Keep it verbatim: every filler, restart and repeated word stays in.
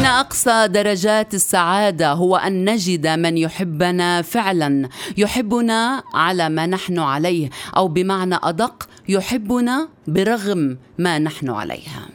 إن أقصى درجات السعادة هو أن نجد من يحبنا فعلا، يحبنا على ما نحن عليه، أو بمعنى أدق يحبنا برغم ما نحن عليه.